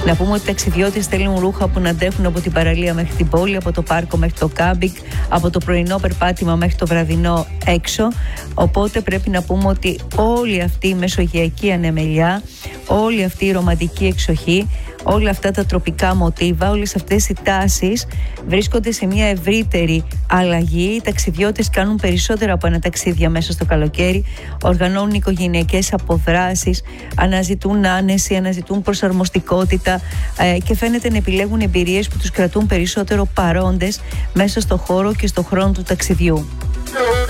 Να πούμε ότι οι ταξιδιώτες θέλουν ρούχα που να αντέχουν από την παραλία μέχρι την πόλη, από το πάρκο μέχρι το κάμπινγκ, από το πρωινό περπάτημα μέχρι το βραδινό έξω. Οπότε πρέπει να πούμε ότι όλη αυτή η μεσογειακή ανεμελιά, όλη αυτή η ρομαντική εξοχή, όλα αυτά τα τροπικά μοτίβα, όλες αυτές οι τάσεις βρίσκονται σε μια ευρύτερη αλλαγή. Οι ταξιδιώτες κάνουν περισσότερα από ένα ταξίδια μέσα στο καλοκαίρι, οργανώνουν οικογενειακές αποδράσεις, αναζητούν άνεση, αναζητούν προσαρμοστικότητα και φαίνεται να επιλέγουν εμπειρίες που τους κρατούν περισσότερο παρόντες μέσα στο χώρο και στο χρόνο του ταξιδιού.